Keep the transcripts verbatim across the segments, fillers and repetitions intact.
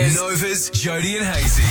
Nova's Jody and Hazy.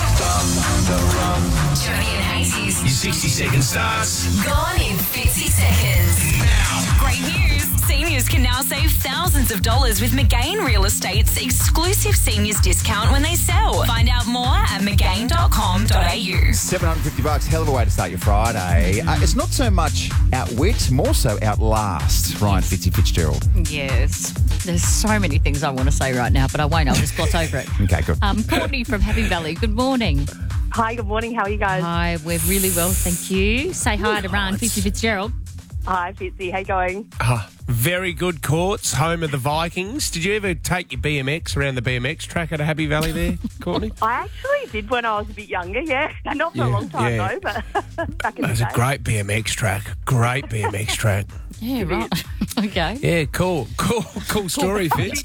Jody and Hazy's Your sixty second starts gone in fifty seconds. now. Great news. Seniors can now save thousands of dollars with McGain Real Estate's exclusive seniors discount when they sell. Find out more at mcgain dot com dot a u. seven hundred fifty bucks, hell of a way to start your Friday. Uh, it's not so much outwit, more so outlast, Ryan Fitzy Fitzgerald. Yes. There's so many things I want to say right now, but I won't. I'll just gloss over it. Okay, good. Um, Courtney from Happy Valley, good morning. Hi, good morning. How are you guys? Hi, we're really well, thank you. Say hi to Ryan Fitzy Fitzgerald. Hi, Fitzy. How you going? Ah, very good courts, home of the Vikings. Did you ever take your B M X around the B M X track at a Happy Valley there, Courtney? I actually did when I was a bit younger, yeah. Not for Yeah, a long time, yeah. though, but back in It was the a day. great B M X track. Great B M X track. Yeah, right. Okay. Yeah, cool. Cool cool story, Fitz.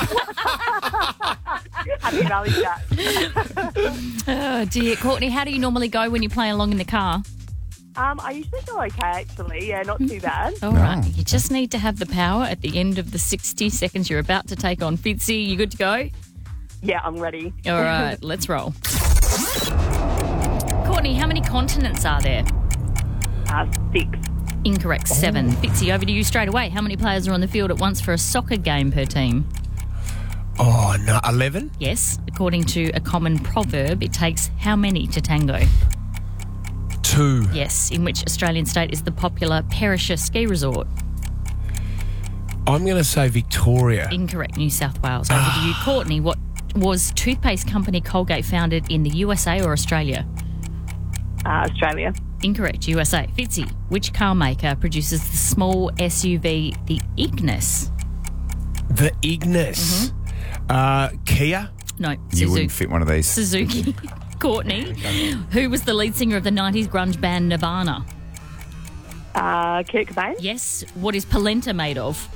Happy Valley chat. Oh, dear. Courtney, how do you normally go when you play along in the car? Um, I usually go okay, actually. Yeah, not too bad. All right. You just need to have the power at the end of the sixty seconds you're about to take on Fitzy. You good to go? Yeah, I'm ready. All right, let's roll. Courtney, how many continents are there? Uh, six. Incorrect, seven. Fitzy, over to you straight away. How many players are on the field at once for a soccer game per team? Oh, no, eleven? Yes, according to a common proverb, it takes how many to tango? Two. Yes, in which Australian state is the popular Perisher ski resort? I'm going to say Victoria. Incorrect, New South Wales. Over to you, Courtney. What was toothpaste company Colgate founded in the U S A or Australia? Uh, Australia. Incorrect, U S A. Fitzy, which car maker produces the small S U V, the Ignis? The Ignis. Uh, Kia. No, You Suzuki. wouldn't fit one of these. Suzuki. Courtney, who was the lead singer of the nineties grunge band Nirvana? Uh, Kurt Cobain. Yes. What is polenta made of?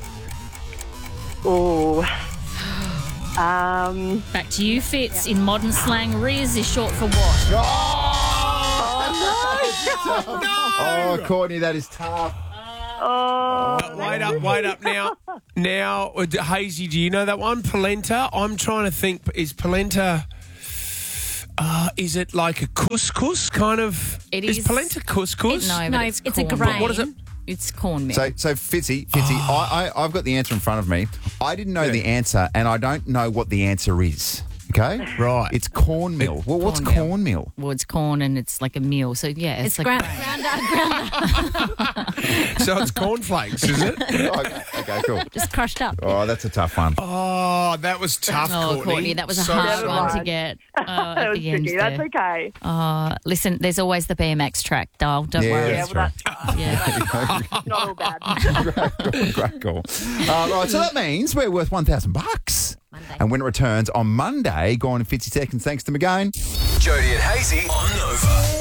Oh. Um, Back to you, Fitz. In modern slang, Riz is short for what? Oh, Courtney, that is tough. oh. Uh, wait up, wait up now. Now, uh, Hazy, do you know that one? Polenta? I'm trying to think, is polenta... Uh, is it like a couscous kind of? It is is- polenta couscous? No, but No, it's, it's a corn. grain. What is it? It's cornmeal. So, so Fitzy, Fitzy, I, I, I've got the answer in front of me. I didn't know the answer, and I don't know what the answer is. Okay? Right. It's cornmeal. Well, what's Cornmeal. cornmeal? Well, it's corn and it's like a meal. So, yeah, it's, It's like ground, grain. ground up, ground up. So it's cornflakes, is it? okay, okay, cool. Just crushed up. Oh, that's a tough one. Oh, that was tough, Oh, Courtney. Courtney, that was a So hard sorry. one to mind. get uh, That at was the end tricky. there. That's okay. Uh, listen, there's always the B M X track, Dale. Don't Yeah, worry. Yeah, well, that's Yeah. not all bad. Great call. Uh, right, so that means we're worth one thousand bucks. And when it returns on Monday, go on in fifty seconds. Thanks to McGain. Jody and Hazy on Nova.